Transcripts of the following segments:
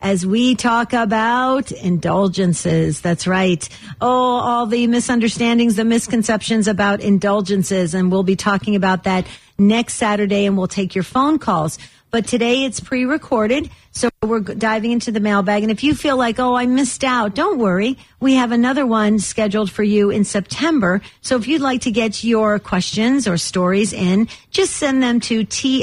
as we talk about indulgences. That's right. Oh, all the misunderstandings, the misconceptions about indulgences. And we'll be talking about that next Saturday, and we'll take your phone calls. But today it's pre-recorded, so we're diving into the mailbag. And if you feel like, oh, I missed out, don't worry. We have another one scheduled for you in September. So if you'd like to get your questions or stories in, just send them to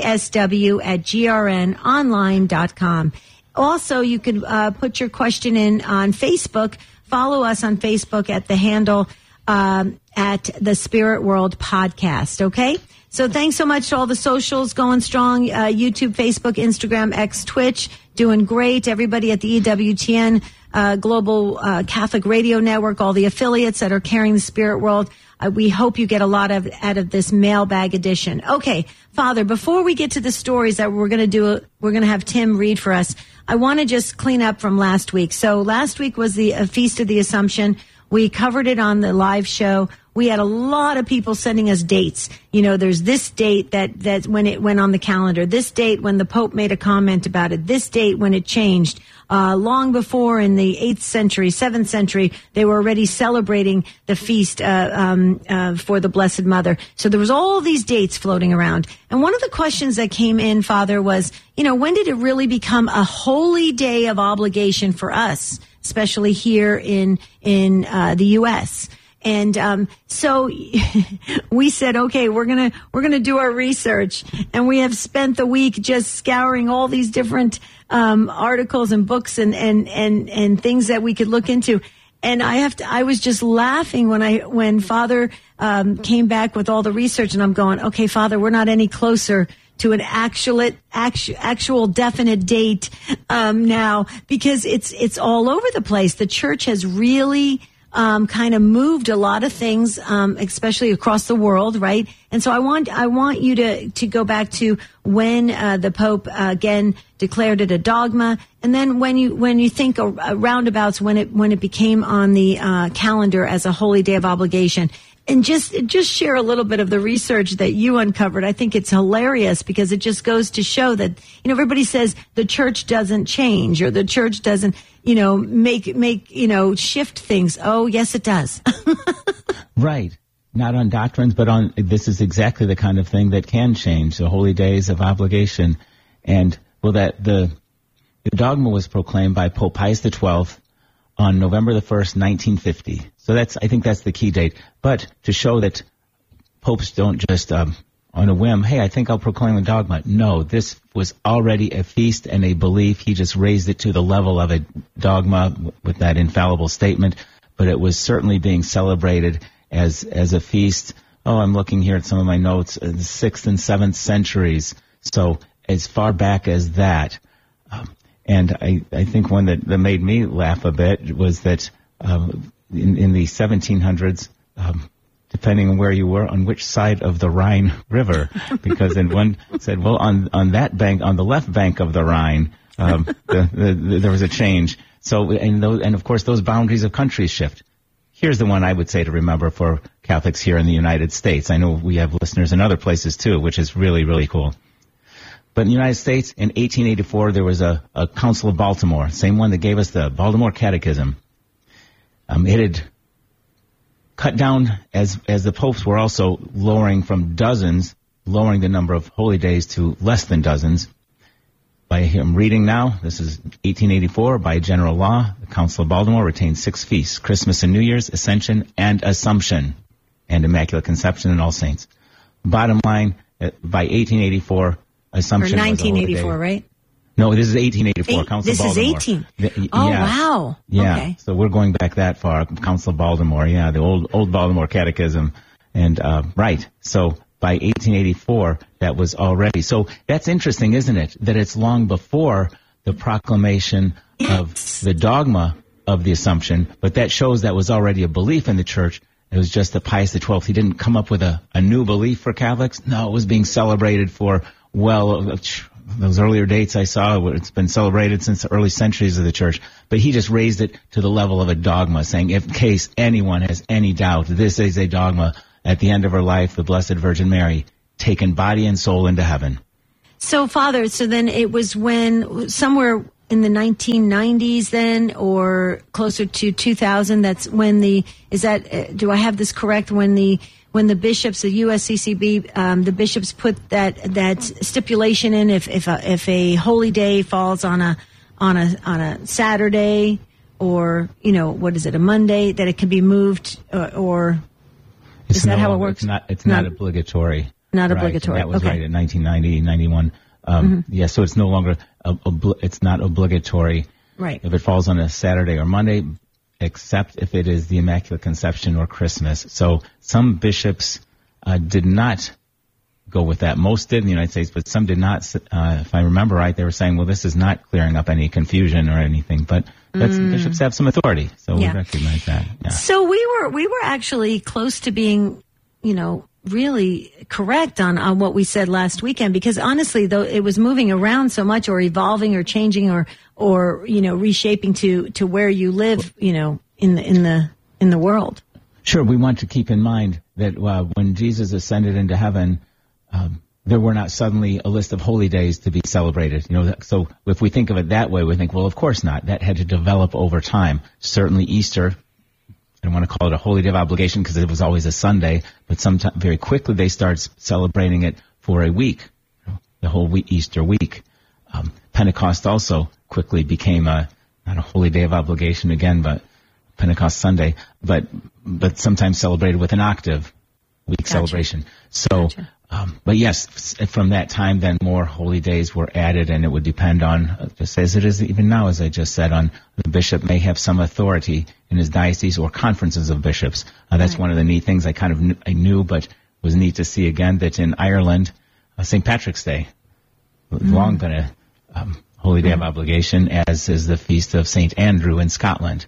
tsw@grnonline.com. Also, you could put your question in on Facebook. Follow us on Facebook at the handle at the Spirit World Podcast, okay? So thanks so much to all the socials going strong, YouTube, Facebook, Instagram, X, Twitch, doing great. Everybody at the EWTN Global Catholic Radio Network, all the affiliates that are carrying the Spirit World. We hope you get a lot out of this mailbag edition. Okay, Father, before we get to the stories that we're going to have Tim read for us, I want to just clean up from last week. So last week was the Feast of the Assumption. We covered it on the live show. We had a lot of people sending us dates. You know, there's this date that when it went on the calendar, this date when the Pope made a comment about it, this date when it changed. Long before in the 8th century, 7th century, they were already celebrating the feast for the Blessed Mother. So there was all these dates floating around. And one of the questions that came in, Father, was, you know, when did it really become a holy day of obligation for us, especially here in the U.S.? And so we said, okay, we're gonna do our research, and we have spent the week just scouring all these different articles and books and things that we could look into. And I was just laughing when Father came back with all the research, and I'm going, okay, Father, we're not any closer to an actual definite date now, because it's all over the place. The church has really kind of moved a lot of things, especially across the world, right? And so I want you to go back to when the Pope again declared it a dogma, and then when you think roundabouts when it became on the calendar as a holy day of obligation. And just share a little bit of the research that you uncovered. I think it's hilarious because it just goes to show that, you know, everybody says the church doesn't change or the church doesn't, you know, make, you know, shift things. Oh, yes, it does. Right. Not on doctrines, but on, this is exactly the kind of thing that can change the holy days of obligation. And, well, that the dogma was proclaimed by Pope Pius XII on November the 1st, 1950. So I think that's the key date. But to show that popes don't just, on a whim, hey, I think I'll proclaim a dogma. No, this was already a feast and a belief. He just raised it to the level of a dogma with that infallible statement. But it was certainly being celebrated as a feast. Oh, I'm looking here at some of my notes, the 6th and 7th centuries. So as far back as that. And I think one that made me laugh a bit was that in the 1700s, depending on where you were, on which side of the Rhine River, because then one said, well, on that bank, on the left bank of the Rhine, there was a change. So, and of course, those boundaries of countries shift. Here's the one I would say to remember for Catholics here in the United States. I know we have listeners in other places too, which is really, really cool. But in the United States, in 1884, there was a Council of Baltimore, same one that gave us the Baltimore Catechism. It had cut down, as the popes were also lowering from dozens, lowering the number of holy days to less than dozens. By him reading now, this is 1884, by general law, the Council of Baltimore retained 6 feasts, Christmas and New Year's, Ascension and Assumption, and Immaculate Conception and All Saints. Bottom line, by 1884, Assumption or 1984, was a right? No, this is 1884, Council of Baltimore. This is 18. Oh, yeah. Wow. Yeah, okay. So we're going back that far. Council of Baltimore, yeah, the old Baltimore Catechism. And, right. So by 1884, that was already. So that's interesting, isn't it? That it's long before the proclamation of the dogma of the Assumption, but that shows that was already a belief in the church. It was just that Pius XII, he didn't come up with a new belief for Catholics. No, it was being celebrated for, well, those earlier dates I saw, it's been celebrated since the early centuries of the church. But he just raised it to the level of a dogma, saying, in case anyone has any doubt, this is a dogma. At the end of her life, the Blessed Virgin Mary, taken body and soul into heaven. So, Father, so then it was when somewhere in the 1990s then, or closer to 2000? That's when do I have this correct? When the bishops, the USCCB, the bishops put that stipulation in, if a holy day falls on a Saturday, or what is it, a Monday, that it can be moved, or is that how it works? It's not obligatory. Not right, obligatory. That was okay. right in 1990, 91. Yeah, so it's no longer, it's not obligatory. Right. If it falls on a Saturday or Monday, except if it is the Immaculate Conception or Christmas. So some bishops did not go with that. Most did in the United States, but some did not. If I remember right, they were saying, well, this is not clearing up any confusion or anything. But bishops have some authority, so we recognize that. Yeah. So we were actually close to being, really correct on what we said last weekend, because honestly, though, it was moving around so much, or evolving, or changing, or reshaping to where you live, in the world. Sure, we want to keep in mind that when Jesus ascended into heaven, there were not suddenly a list of holy days to be celebrated. So if we think of it that way, we think, well, of course not. That had to develop over time. Certainly Easter, I don't want to call it a holy day of obligation because it was always a Sunday, but sometime very quickly they started celebrating it for a week, the whole week, Easter week. Pentecost also quickly became not a holy day of obligation again, but Pentecost Sunday, but sometimes celebrated with an octave week celebration. So, but yes, from that time, then more holy days were added, and it would depend on, just as it is even now, as I just said, on the bishop may have some authority in his diocese or conferences of bishops. That's one of the neat things I knew, but was neat to see again, that in Ireland, St. Patrick's Day, long been a holy day of obligation, as is the feast of St. Andrew in Scotland.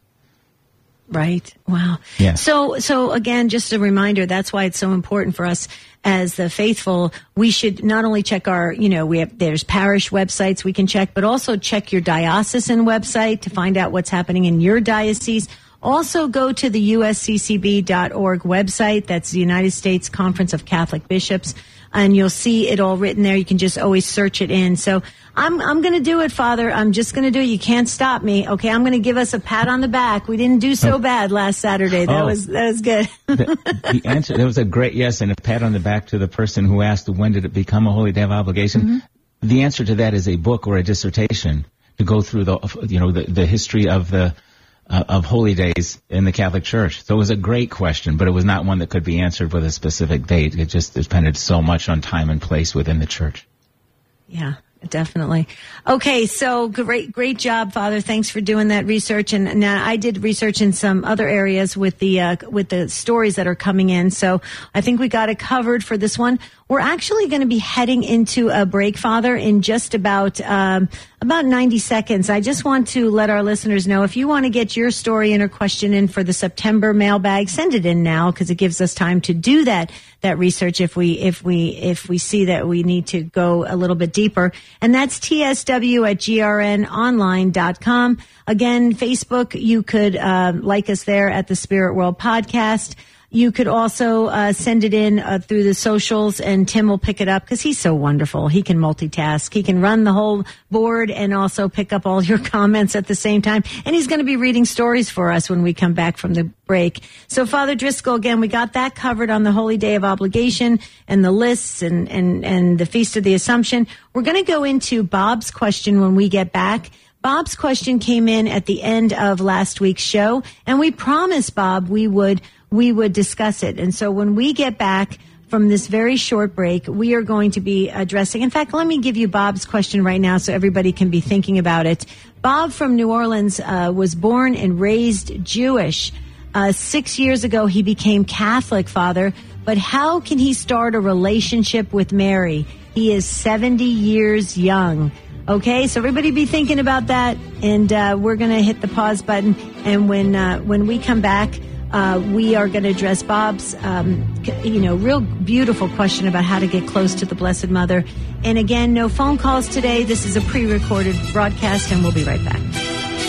Right. Wow. Yeah. So again, just a reminder, that's why it's so important for us as the faithful. We should not only check our, there's parish websites we can check, but also check your diocesan website to find out what's happening in your diocese. Also go to the usccb.org website. That's the United States Conference of Catholic Bishops. And you'll see it all written there. You can just always search it in. So I'm going to do it, Father. I'm just going to do it. You can't stop me. Okay, I'm going to give us a pat on the back. We didn't do so bad last Saturday. That was good. The answer, that was a great yes, and a pat on the back to the person who asked, when did it become a holy day of obligation? Mm-hmm. The answer to that is a book or a dissertation to go through the history of of holy days in the Catholic Church. So it was a great question, but it was not one that could be answered with a specific date. It just depended so much on time and place within the Church. Yeah. Definitely. Okay, so great job, Father. Thanks for doing that research. And now I did research in some other areas with the stories that are coming in. So I think we got it covered for this one. We're actually going to be heading into a break, Father, in just about 90 seconds. I just want to let our listeners know, if you want to get your story in or question in for the September mailbag, send it in now, because it gives us time to do that research if we see that we need to go a little bit deeper. And that's tsw@grnonline.com. Again, Facebook, you could like us there at the Spirit World Podcast. You could also send it in through the socials, and Tim will pick it up because he's so wonderful. He can multitask. He can run the whole board and also pick up all your comments at the same time. And he's going to be reading stories for us when we come back from the break. So, Father Driscoll, again, we got that covered on the Holy Day of Obligation and the lists and the Feast of the Assumption. We're going to go into Bob's question when we get back. Bob's question came in at the end of last week's show, and we promised Bob we would discuss it. And so when we get back from this very short break, we are going to be addressing, in fact, let me give you Bob's question right now so everybody can be thinking about it. Bob from New Orleans was born and raised Jewish. 6 years ago, he became Catholic, Father, but how can he start a relationship with Mary? He is 70 years young. Okay, so everybody be thinking about that, and we're going to hit the pause button, and when we come back, we are going to address Bob's, real beautiful question about how to get close to the Blessed Mother. And again, no phone calls today. This is a pre-recorded broadcast, and we'll be right back.